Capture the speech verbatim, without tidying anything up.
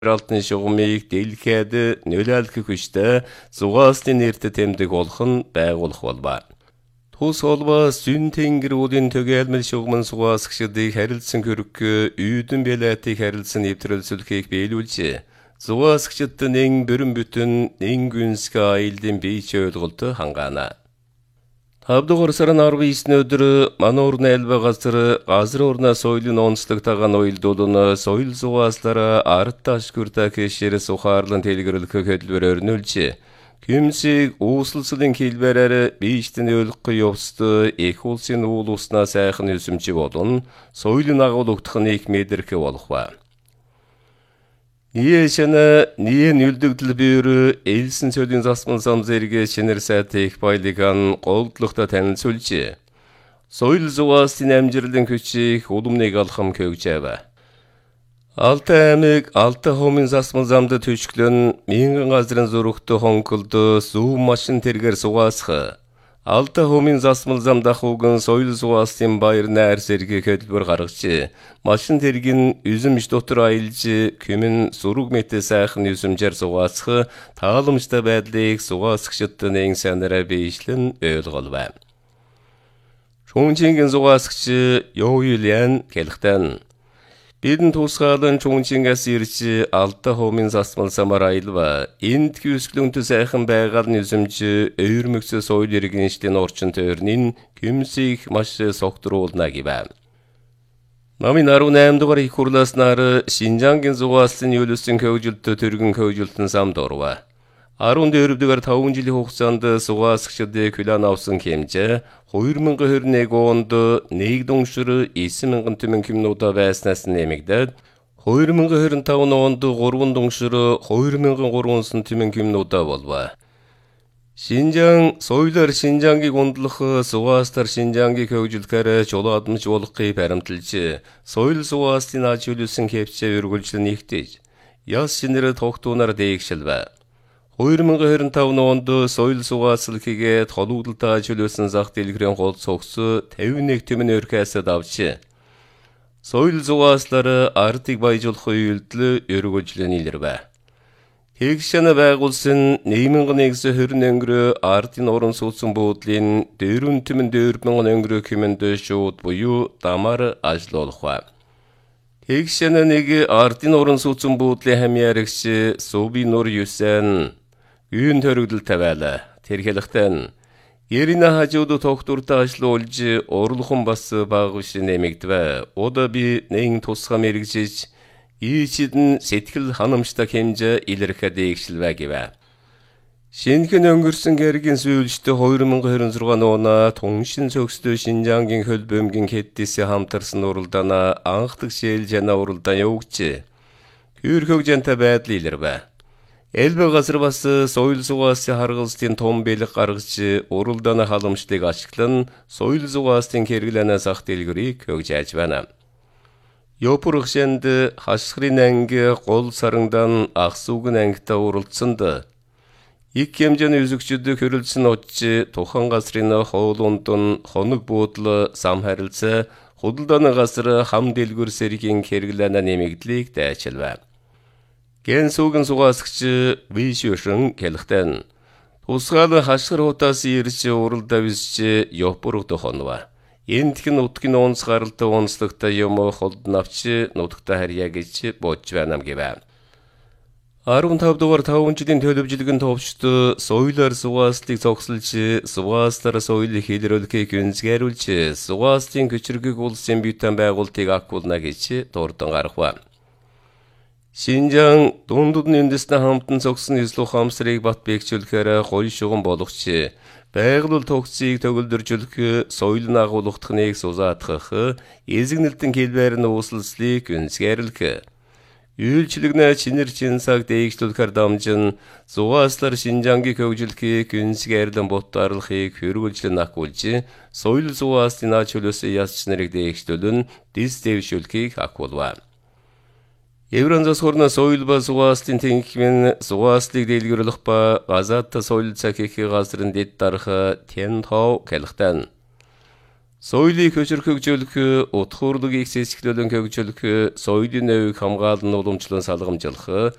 Алтын шугамыг дэлгэхэд нөлөөлөх хүчтэй зугаалын нэртэй тэмдэг болох нь байгуулах болбаа. Тус холбоо зүүн тэнгэр уулын tögeelмэл шугамын зугаасгчдыг харилцан хөрөх үүдэн бэлэтийг харилцан нэвтрүүлсүүлэхийг биелүүлжээ. Зугаасгчдад нэг бүрэн бүтэн нэг гүнсгë аялын бийч ойлголт хангаана. Тавдугаар сарын арван бесний өдөр мануурны альба газар газар орна соёлын онцлог тагаан уйлдуулна соёл зугааслара ард ташгүрдэ хэшээрээс ухаарлан тэлгэрлэх хөдөлгөөр өрнүүлжээ. Күмсийг ууслалцлын хэлбэрээр бийчтэн өлгөх явцд их улсын уул уснаа сайхан өсөмжи болон соёлын агуулгадах нэг мэдэрх болох ба. Ниешэна ниен үлдэгдэл бүйрө элсэн цөлийн засман зам зэрэг шинэр сайт их байлиган голдлохтой танилцуулжээ. Соёл зугаалын амжилтын хүчийг улмныг алхам көгжээв. Алтай аймаг Алтай хумын засман замд төчглөн мянган газрын зүрхт хонголд зүүн машин тэргээр зугаасах. Алтай хумын засмал зам дахууган соёл зугаалын баяр найр зэрэг хөдөлбөр гаргажээ. Машин тэргийн үзэмж дотор аялж күмэн зураг мэт сайхан үзэмжээр зугаасах тааламжтай байдлыг зугаасгчдад нэг санаараа биешлэн ойлгуулв. Чүнжингийн зугаасгч Юу Юлиан гэлхтэн Бидэн тусгаалan Чүнжингээс ирж Алтай хумын засмал замаар аялва. Энд хүсгэлөнтө сайхан байгаал нь үзэмж өвөрмөгс соёл иргэншлийн орчин тойрнын күмсийг маш согтруулна гэв. Намын арван eight дугаар их хурлааснаар Шинжангийн зугаалын юулсын хөгжилт төргөн хөгжилтэн самд орва. арван дөрөв дугаар таван жилийн хугацаанд зугаасгчдыг хүлээн авсан хэмжээ two thousand twenty-one онд нэг дунгшир nine мянган түмэн кимнуудаа байснаас нэмэгдээд two thousand twenty-five онд three дунгшир two thousand three түмэн кимнуудаа болва. Шинжаан соёлоор Шинжаангийг ундлах зугаастар Шинжаангийг хөгжүүлэхээр чулаадмж болохыг баримталж, соёл зугаалын аж хөлөсөн хэвчээ өргөлжлөн нэгтэж, яс шинээр тогтуунаар дээгшилвэ. two thousand twenty-five онд соёл зугааллыхийг холуудалтай аж хөлөөсөн зах дэлгэрийн гол цогц fifty-one түмэн өрхөөсөд авч, соёл зугааллаар ардыг баяжуулах үйлдэл өргөлжлөн илэрвэ. Тэгшэна байгуулсан one thousand one hundred twenty өнгөрөө ардын орон сууцсан буудлын four түмэн four thousand өнгөрөө хэмэнд шууд буюу дамаар ажиллуулах ба. Тэгшэна нэг ардын орон сууцсан буудлын хамьяарагч Суби Нур Юсэн Үйн төрөгдөл тавиала. Тэрхэлэхтэн Ерина хажууд тогтвортой ажиллуулж орлохон бас багш нэмэгдэв. Ода би нэг тусгай мэрэгжиж ийчидэн сэтгэл ханамжтай хэмжээ илэрхэд дээгшилвэ гэв. Шинхэн өнгөрсөн гэргийн сүүлчтэй two thousand twenty-six оноо туншин цогцтой Шинжаангийн хөл бөмбөгийн хэддээс хамтарсан уралдаана анхдах шээл жана уралдаан явуулжээ. Хөр хөгжөнтэй байдал илэрвэ. Элбэ газар бас соёл зугаалын харгалзын том бэлэг гаргаж уралдааны халамжлыг ашиглан соёл зугаалын хэрэглэнэ зах дэлгэрийг хөгжиж байна. Ёпургшэнд хашгирын анги гол сарандан ахсуугын ангитай уралдсанд их хэмжээний үзэгчд хөрөлдсөн очиж тухан газрын хоолунд хоног буудлын зам харилцаа худалдааны газар хам дэлгүр сэргийн хэрэглэнэ нэмэгдлийг дайчилв. Гэнсүүгэн зугаасгч Вишүшэн гэлхтэн тусгаал хашгир хутаас ирж уралдаа висч Ёпург дохонва. Эндхэн нутгийн онц гаралтай онцлогтой юм холд навч нутагта харьяа гэж бодж байна гэв. fifteen дугаар five жилийн төлөвжлөгөн товчд соёлоор зугаалыг зогсолж, зугаалаар соёлыг хэлрүүлэхийг үнсгэрүүлж, зугаалын көчрөгийг улсын битэн байгуултыг агуулна гэж дурдан гаргав. Шинжаан дундудны үндэсний хамтан зогсон эзлүү хамсрыг бат бэхжүүлэхээр гоё шугам болгоч, байгуулал тогтцыг төгөлдөржүүлэх, соёлын агуулгадахныг сузаатгах, эзэгнэлтэн хэлбэр нь uuslалцлыг үнсгэрлэх. Үйлчлэгнэ чинэр чинсаг дээгшлүүлэхээр дамжин зугаалаар Шинжаангийг хөгжүүлэхийг үнсгэрлэн ботаарлахыг хөргөлжлөн агуулж, соёл зугаалын аж хөлөөсөн яс чинэрийг дээгшлүүлэн дис дэвшүүлэхийг агуулв. Евранзас хорна соёл ба зугаалын тэнгисмэн зугаалыг дэлгэрүүлэх ба газаатта соёл цахих газрын дэд дарах Тэн Тоо гэлхтэн Соёлыг хөшөрхөгжүүлэх, утга учирлыг эсэсгэлэн хөгжүүлэх, соёлын нэвийг хамгаалан уламжлан салгамжлах